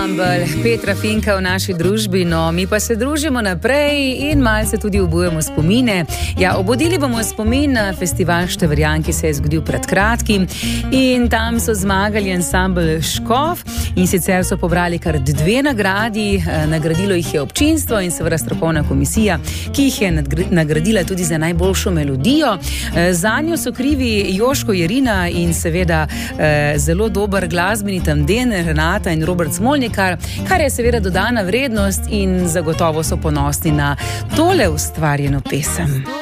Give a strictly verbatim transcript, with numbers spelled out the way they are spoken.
Petra Finka v naši družbi, no mi pa se družimo naprej in malce tudi obujemo spomine. Ja, obudili bomo spomin na festival Števerjan, ki se je zgodil pred kratkim in tam so zmagali ansambel Škof in sicer so pobrali kar dve nagradi, nagradilo jih je občinstvo in seveda strokovna komisija, ki jih je nagradila tudi za najboljšo melodijo. Zanjo so krivi Joško Jerina in seveda zelo dober glasbeni tandem Renata in Robert Smolnik, Kar, kar je seveda dodana vrednost in zagotovo so ponosni na tole ustvarjeno pesem.